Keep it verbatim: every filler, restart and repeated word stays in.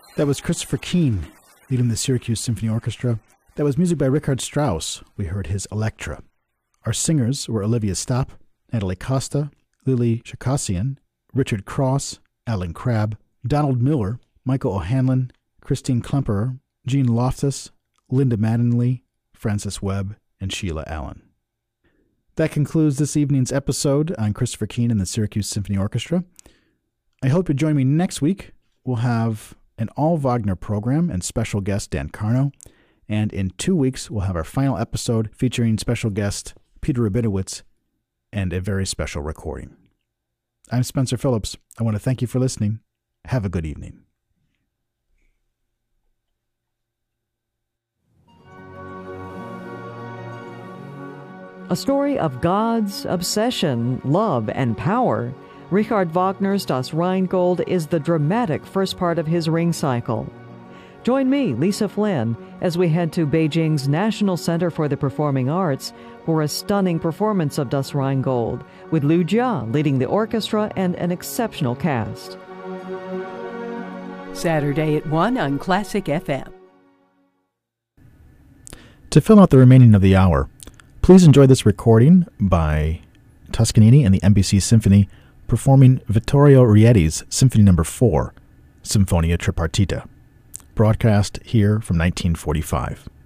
That was Christopher Keane leading the Syracuse Symphony Orchestra. That was music by Richard Strauss. We heard his Electra. Our singers were Olivia Stopp, Natalie Costa, Lily Shakassian, Richard Cross, Alan Crabb, Donald Miller, Michael O'Hanlon, Christine Klemperer, Jean Loftus, Linda Mattingly, Francis Webb, and Sheila Allen. That concludes this evening's episode on Christopher Keane and the Syracuse Symphony Orchestra. I hope you join me next week. We'll have an all-Wagner program and special guest Dan Carno. And in two weeks, we'll have our final episode featuring special guest Peter Rabinowitz and a very special recording. I'm Spencer Phillips. I want to thank you for listening. Have a good evening. A story of gods, obsession, love, and power, Richard Wagner's Das Rheingold is the dramatic first part of his Ring cycle. Join me, Lisa Flynn, as we head to Beijing's National Center for the Performing Arts for a stunning performance of Das Rheingold, with Liu Jia leading the orchestra and an exceptional cast. Saturday at one on Classic F M. To fill out the remaining of the hour, please enjoy this recording by Toscanini and the N B C Symphony performing Vittorio Rietti's Symphony Number four, Sinfonia Tripartita, broadcast here from nineteen forty-five.